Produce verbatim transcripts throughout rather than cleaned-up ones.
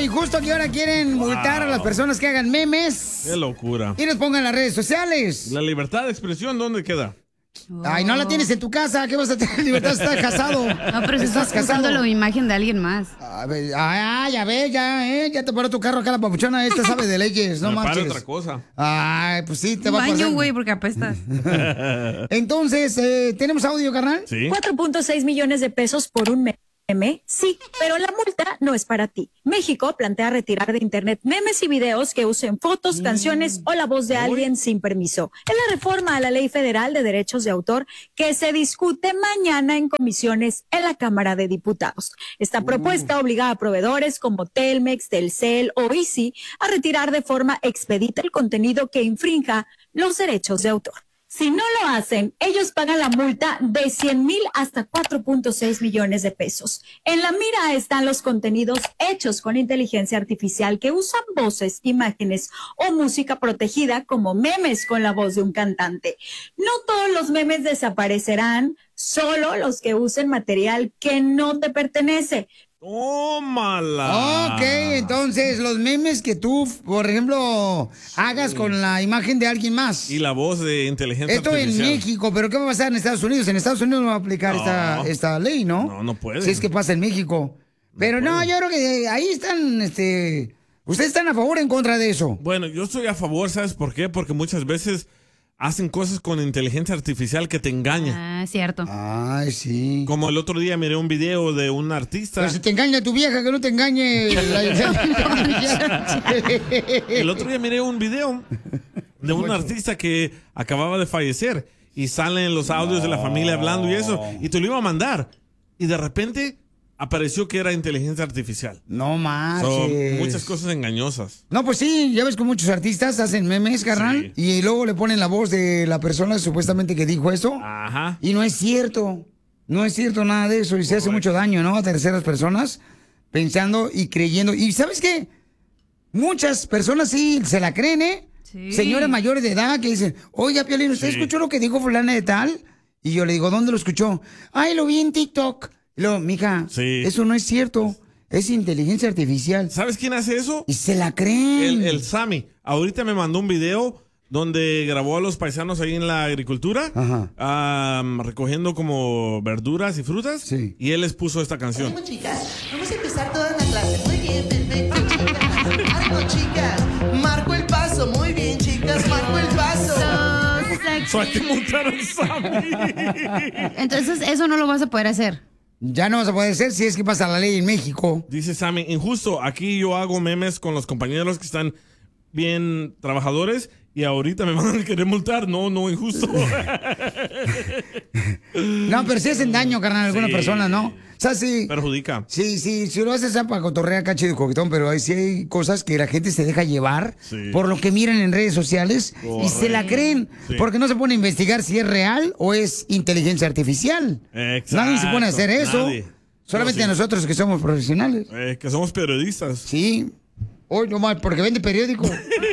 y justo que ahora quieren multar wow. a las personas que hagan memes. Qué locura. Y nos pongan en las redes sociales. La libertad de expresión, ¿dónde queda? Oh. Ay, no la tienes en tu casa. ¿Qué vas a tener libertad si estás casado? No, pero si estás casando la imagen de alguien más. A ver, ah, ya ve, ya, eh. Ya te paró tu carro acá la papuchona. Esta sabe de leyes, no manches. Para otra cosa. Ay, pues sí, te va a pasar. Baño, güey, porque apestas. Entonces, eh, ¿tenemos audio, carnal? Sí. cuatro punto seis millones de pesos por un mes. Sí, pero la multa no es para ti. México plantea retirar de internet memes y videos que usen fotos, canciones o la voz de alguien sin permiso. Es la reforma a la Ley Federal de Derechos de Autor que se discute mañana en comisiones en la Cámara de Diputados. Esta propuesta obliga a proveedores como Telmex, Telcel o Easy a retirar de forma expedita el contenido que infrinja los derechos de autor. Si no lo hacen, ellos pagan la multa de cien mil hasta cuatro punto seis millones de pesos. En la mira están los contenidos hechos con inteligencia artificial que usan voces, imágenes o música protegida como memes con la voz de un cantante. No todos los memes desaparecerán, solo los que usen material que no te pertenece. ¡Tómala! Ok, entonces los memes que tú, por ejemplo, hagas sí. con la imagen de alguien más. Y la voz de inteligencia Esto artificial. en México, pero ¿qué va a pasar en Estados Unidos? En Estados Unidos no va a aplicar no. esta, esta ley, ¿no? No, no puede. Si es que pasa en México. Pero no, no yo creo que ahí están, este... ¿Ustedes están a favor o en contra de eso? Bueno, yo estoy a favor, ¿sabes por qué? Porque muchas veces hacen cosas con inteligencia artificial que te engañan. Ah, cierto. Ay, sí. Como el otro día miré un video de un artista. Pero si te engaña tu vieja, que no te engañe. El otro día miré un video de un artista que acababa de fallecer y salen los audios no. de la familia hablando y eso, y te lo iba a mandar. Y de repente apareció que era inteligencia artificial. No más. So, muchas cosas engañosas. No, pues sí, ya ves que muchos artistas hacen memes, carnal, sí. y luego le ponen la voz de la persona supuestamente que dijo eso. Ajá. Y no es cierto. No es cierto nada de eso. Y se hace mucho daño, ¿no? A terceras personas pensando y creyendo. ¿Y sabes qué? Muchas personas sí se la creen, ¿eh? Sí. Señoras mayores de edad que dicen, oiga, Piolín, ¿usted sí. escuchó lo que dijo fulana de tal? Y yo le digo, ¿dónde lo escuchó? Ay, lo vi en TikTok. Y luego, mija, sí. eso no es cierto. Es inteligencia artificial. ¿Sabes quién hace eso? Y se la creen. El, el Sammy. Ahorita me mandó un video donde grabó a los paisanos ahí en la agricultura, um, recogiendo como verduras y frutas. Sí. Y él les puso esta canción. Bueno, chicas, vamos a empezar toda la clase. Muy bien, perfecto, chicas. Algo, chicas. Marco el paso. Muy bien, chicas. Marco el paso. So, hay que montar a Sammy. Entonces, eso no lo vas a poder hacer. Ya no vas a poder hacer si es que pasa la ley en México. Dice Sammy, injusto, aquí yo hago memes con los compañeros que están bien trabajadores y ahorita me van a querer multar. No, no, injusto. No, pero sí hacen daño, carnal, a algunas sí. personas, ¿no? O sea, sí. Perjudica. Sí, sí, si lo haces para cotorrear cacho de coquetón, pero hay, sí hay cosas que la gente se deja llevar sí. por lo que miran en redes sociales Correcto. y se la creen sí. porque no se pone a investigar si es real o es inteligencia artificial. Exacto. Nadie se pone a hacer eso. Nadie. Solamente no, sí. nosotros que somos profesionales. Eh, que somos periodistas. Sí. Hoy no más, porque vende periódico.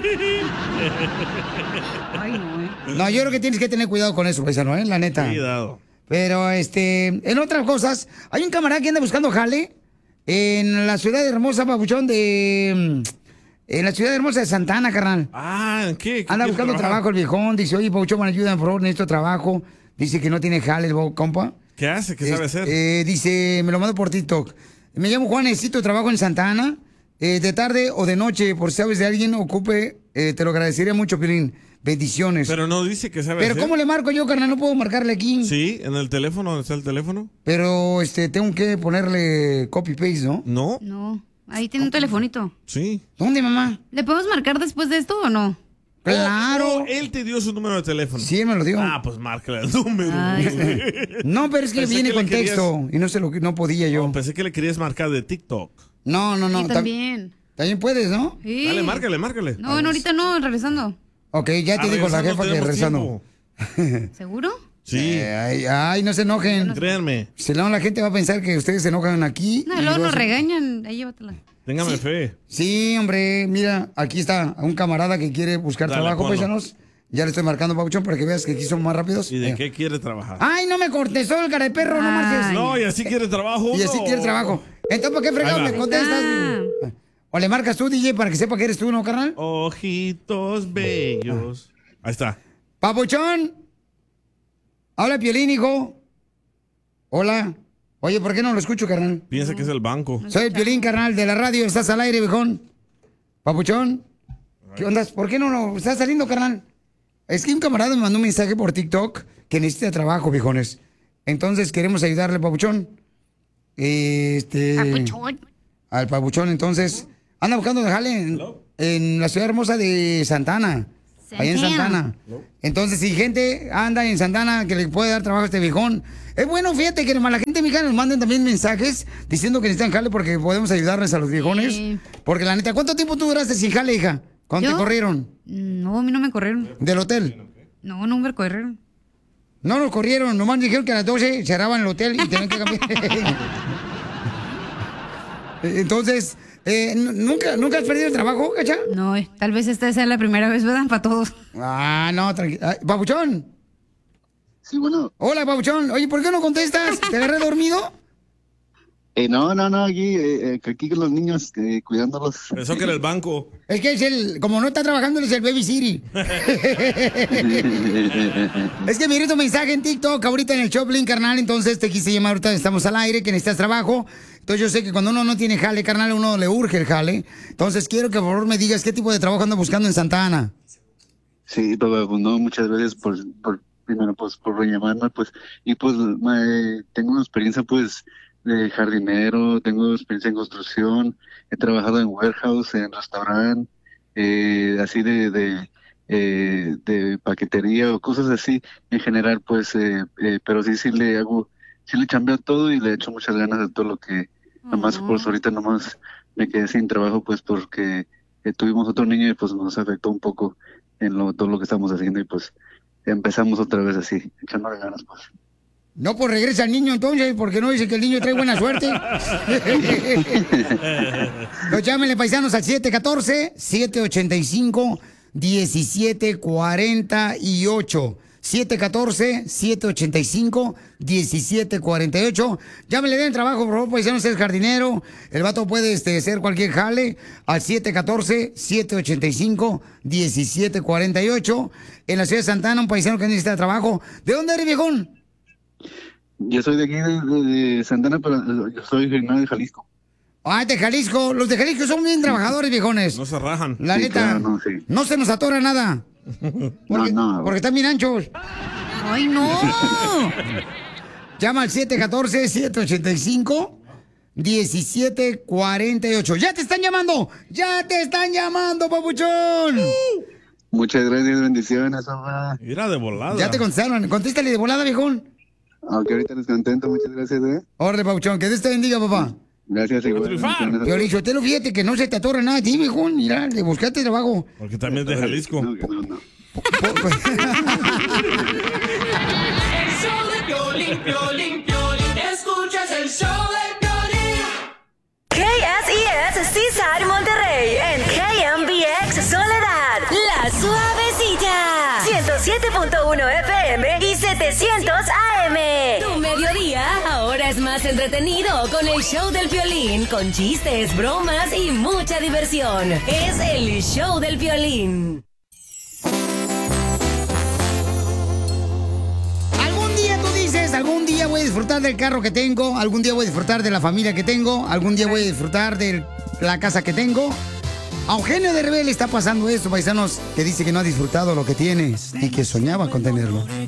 Ay, no, eh. No, yo creo que tienes que tener cuidado con eso, paisano, ¿eh? La neta. Cuidado. Pero, este, en otras cosas, hay un camarada que anda buscando jale en la ciudad hermosa, papuchón, de... En la ciudad hermosa de Santana, carnal. Ah, ¿en qué? ¿Qué anda buscando trabajar? trabajo el viejón. Dice, oye, papuchón, ayúdame, por favor, necesito trabajo. Dice que no tiene jale, el compa. ¿Qué hace? ¿Qué sabe hacer? Eh, dice, me lo mando por TikTok. Me llamo Juan, necesito trabajo en Santana. Eh, de tarde o de noche, por si sabes de alguien, ocupe, eh, te lo agradecería mucho, Piolín. Bendiciones. Pero no dice que sabe Pero hacer. ¿cómo le marco yo, carnal? No puedo marcarle aquí. Sí, en el teléfono, ¿dónde está el teléfono? Pero, este, tengo que ponerle copy-paste, ¿no? No. No, ahí tiene un telefonito. Sí. ¿Dónde, mamá? ¿Le podemos marcar después de esto o no? Claro. Oh, oh, él te dio su número de teléfono. Sí, él me lo dio. Ah, pues márcale el número. No, pero es que Pensé viene que con le querías... texto y no sé lo que no podía yo. Oh, pensé que le querías marcar de TikTok. No, no, no. Y también. También puedes, ¿no? Sí. Dale, márcale, márcale. No, no, ahorita no, regresando. Ok, ya te Ah, dijo la jefa que regresando. regresando. ¿Seguro? Sí. Eh, ay, ay, no se enojen. Créanme. Si no, la gente va a pensar que ustedes se enojan aquí. No, y luego nos regañan. Ahí llévatela. Téngame Sí. fe. Sí, hombre, mira, aquí está un camarada que quiere buscar Dale, trabajo, ponlo. paisanos. Ya le estoy marcando, Pabuchón, para que veas que aquí son más rápidos. ¿Y de Eh. qué quiere trabajar? Ay, no me contestó el cara de perro, no marches. No, y así quiere trabajo. Y así no. quiere trabajo. Entonces, ¿para qué fregado Ahí va. me contestas? Ah. O le marcas tú, D J, para que sepa que eres tú, ¿no, carnal? Ojitos bellos. Ahí está. Papuchón. Habla Piolín, hijo. Hola. Oye, ¿por qué no lo escucho, carnal? Piensa que es el banco. Soy el Piolín, carnal, de la radio. Estás al aire, viejón. Papuchón. ¿Qué onda? ¿Por qué no lo estás saliendo, carnal? Es que un camarada me mandó un mensaje por TikTok que necesita trabajo, viejones. Entonces queremos ayudarle, Papuchón. Este... Papuchón. Al Papuchón, entonces... Anda buscando de jale en, en la ciudad hermosa de Santana. Ahí en Santana. Entonces, si gente anda en Santana que le puede dar trabajo a este viejón, es bueno, fíjate que la gente mexicana nos manden también mensajes diciendo que necesitan jale porque podemos ayudarles a los viejones. Sí. Porque la neta, ¿cuánto tiempo tú duraste sin jale, hija? ¿Cuándo te corrieron? No, a mí no me corrieron. ¿Del hotel? No, no me corrieron. No nos corrieron, nomás dijeron que a las doce cerraban el hotel y tenían que cambiar. Entonces... Eh, ¿nunca, ¿Nunca has perdido el trabajo, Cacha? No, eh, tal vez esta sea la primera vez, ¿verdad? Para todos. Ah, no, tranquilo. Papuchón. Sí, bueno. Hola, Papuchón. Oye, ¿por qué no contestas? ¿Te agarré dormido? Eh, no, no, no, aquí, eh, aquí con los niños, eh, cuidándolos. Pensó que era el banco. Es que es el, como no está trabajando, es el Baby City. Es que miré tu mensaje en TikTok ahorita en el Choplin, carnal, entonces te quise llamar ahorita, estamos al aire, que necesitas trabajo. Entonces yo sé que cuando uno no tiene jale, carnal, a uno le urge el jale. Entonces quiero que por favor me digas qué tipo de trabajo anda buscando en Santa Ana. Sí, papá, pues no, muchas gracias por, por primero, pues, por llamarme, pues, y pues, me, tengo una experiencia, pues, de jardinero, tengo experiencia en construcción, he trabajado en warehouse, en restaurante, eh, así de, de, eh, de paquetería o cosas así, en general, pues, eh, eh, pero sí, sí le hago, sí le chambeo todo y le echo muchas ganas de todo lo que, uh-huh. Nomás, pues, ahorita nomás me quedé sin trabajo, pues, porque eh, tuvimos otro niño y, pues, nos afectó un poco en lo, todo lo que estamos haciendo y, pues, empezamos otra vez así, echándole ganas, pues. No, pues regresa el niño entonces, porque no dice que el niño trae buena suerte. Los llámenle, paisanos, al siete uno cuatro, siete ocho cinco, uno siete cuatro ocho. siete uno cuatro, siete ocho cinco, uno siete cuatro ocho. Llámenle, den trabajo, por favor, paisanos, es jardinero. El vato puede este, hacer cualquier jale al siete uno cuatro, siete ocho cinco, uno siete cuatro ocho. En la ciudad de Santana, un paisano que necesita trabajo. ¿De dónde eres, viejón? Yo soy de aquí, de, de, de Santana, pero yo soy original de Jalisco. Ah, de Jalisco. Los de Jalisco son bien trabajadores, viejones. No se rajan. La sí, neta, claro, no, sí. No se nos atora nada. Porque, no, no. porque están bien anchos. ¡Ay, no! Llama al siete uno cuatro, siete ocho cinco, uno siete cuatro ocho. ¡Ya te están llamando! ¡Ya te están llamando, papuchón! Muchas gracias, bendiciones, papá. Mira, de volada. Ya te contestaron. Contéstale de volada, viejón. Aunque ahorita les contento, muchas gracias, ¿eh? Órale, papuchón, que Dios te bendiga, papá. Gracias, igual. Yo le dije, te lo fíjate que no se te atorra nada a ti, viejón. Mira, le buscaste trabajo. Porque también es de Jalisco. No, no, no. El show de Piolín, Piolín, Piolín. Escuchas el show de Piolín. K S E S Seaside Monterrey en K M B X Soledad, La Suavecita, ciento siete punto uno F M y setecientos A M. Tu mediodía ahora es más entretenido con el show del Piolín, con chistes, bromas y mucha diversión. Es el show del Piolín. Algún día tú dices, algún día voy a disfrutar del carro que tengo, algún día voy a disfrutar de la familia que tengo, algún día voy a disfrutar de la casa que tengo. A Eugenio Derbez le está pasando esto, paisanos, que dice que no ha disfrutado lo que tiene y que soñaba con tenerlo.